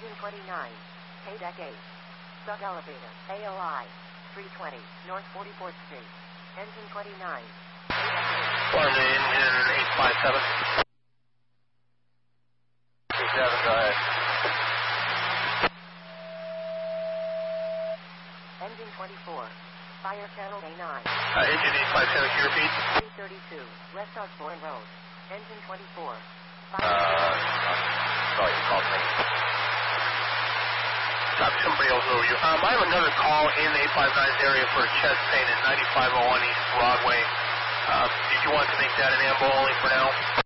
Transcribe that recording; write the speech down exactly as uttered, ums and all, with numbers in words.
Engine twenty-nine. K deck eight. Sub-elevator. A O I. three twenty. North forty-fourth Street. Engine twenty-nine. Florida engine eight five seven. eight seven, go ahead. Engine twenty-four. Fire channel A nine. Uh, engine eight five seven, can you repeat? three thirty-two. West Osborne Road. Engine twenty-four. Uh, sorry, you called me. Copy, somebody else over you. Um, I have another call in the eight five nine's area for a chest pain at ninety-five oh one East Broadway. Um, did you want to make that an ambo only for now?